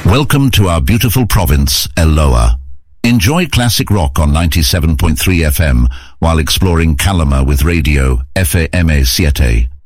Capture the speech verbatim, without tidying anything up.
Welcome to our beautiful province, Eloa. Enjoy classic rock on ninety-seven point three F M while exploring Calama with radio F M seven.